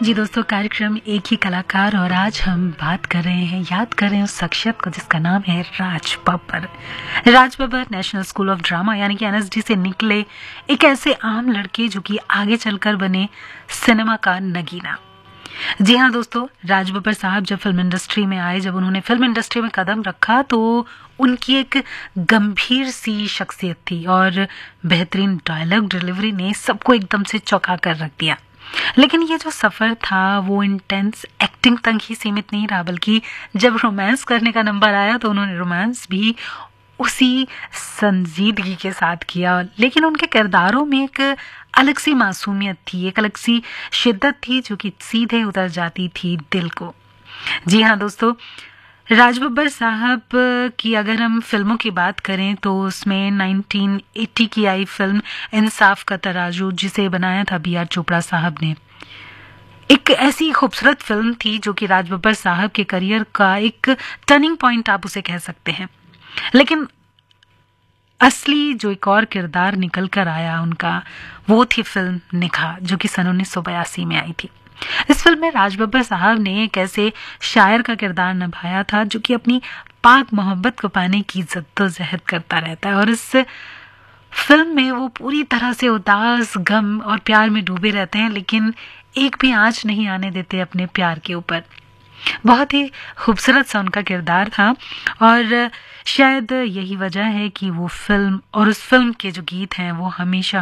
जी दोस्तों, कार्यक्रम एक ही कलाकार और आज हम बात कर रहे हैं, याद कर रहे हैं उस शख्सियत को जिसका नाम है Raj Babbar. Raj Babbar national school of drama यानी कि एनएसडी से निकले एक ऐसे आम लड़के जो कि आगे चलकर बने सिनेमा का नगीना। जी हाँ दोस्तों, राज बब्बर साहब जब फिल्म इंडस्ट्री में आए, जब उन्होंने फिल्म इंडस्ट्री में कदम रखा तो उनकी एक गंभीर सी शख्सियत थी और बेहतरीन डायलॉग डिलीवरी ने सबको एकदम से चौंका कर रख दिया। लेकिन ये जो सफ़र था वो इंटेंस एक्टिंग तक ही सीमित नहीं रहा, बल्कि जब रोमांस करने का नंबर आया तो उन्होंने रोमांस भी उसी संजीदगी के साथ किया। लेकिन उनके किरदारों में एक अलग सी मासूमियत थी, एक अलग सी शिद्दत थी जो कि सीधे उतर जाती थी दिल को। जी हाँ दोस्तों, राज बब्बर साहब की अगर हम फिल्मों की बात करें तो उसमें 1980 की आई फिल्म इंसाफ का तराजू, जिसे बनाया था बी.आर. चोपड़ा साहब ने, एक ऐसी खूबसूरत फिल्म थी जो कि राज बब्बर साहब के करियर का एक टर्निंग पॉइंट आप उसे कह सकते हैं। लेकिन असली जो एक और किरदार निकल कर आया उनका, वो थी फिल्म निगाह, जो कि सन 1982 में आई थी। इस फिल्म में राज बब्बर साहब ने एक ऐसे शायर का किरदार निभाया था जो कि अपनी पाक मोहब्बत को पाने की जद्दोजहद करता रहता है और इस फिल्म में वो पूरी तरह से उदास, गम और प्यार में डूबे रहते हैं, लेकिन एक भी आंच नहीं आने देते अपने प्यार के ऊपर। बहुत ही खूबसूरत सा उनका किरदार था और शायद यही वजह है कि वो फिल्म और उस फिल्म के जो गीत हैं वो हमेशा